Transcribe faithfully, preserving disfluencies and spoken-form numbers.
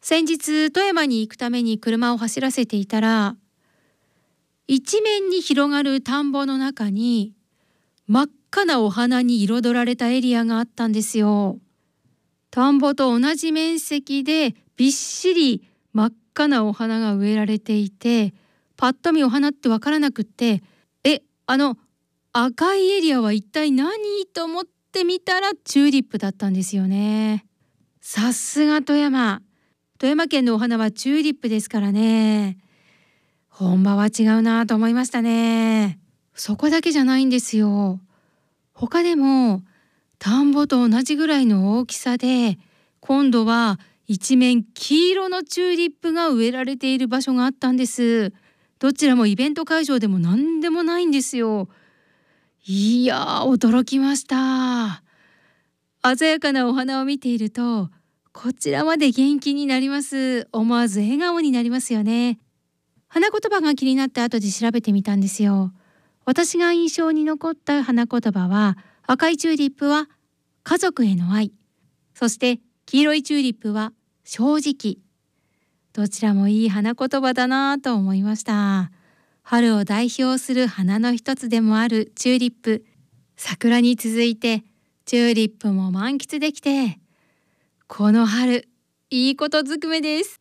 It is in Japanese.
先日富山に行くために車を走らせていたら、一面に広がる田んぼの中に真っ赤なお花に彩られたエリアがあったんですよ。田んぼと同じ面積でびっしり真っ赤なお花が植えられていて、パッと見お花ってわからなくって、え、あの赤いエリアは一体何と思ってみたらチューリップだったんですよね。さすが富山。富山県のお花はチューリップですからね。本場は違うなと思いましたね。そこだけじゃないんですよ。他でも田んぼと同じぐらいの大きさで、今度は一面黄色のチューリップが植えられている場所があったんです。どちらもイベント会場でも何でもないんですよ。いやー、驚きました。鮮やかなお花を見ていると、こちらまで元気になります。思わず笑顔になりますよね。花言葉が気になって後で調べてみたんですよ。私が印象に残った花言葉は、赤いチューリップは家族への愛、そして黄色いチューリップは正直。どちらもいい花言葉だなと思いました。春を代表する花の一つでもあるチューリップ、桜に続いてチューリップも満喫できて、この春いいことずくめです。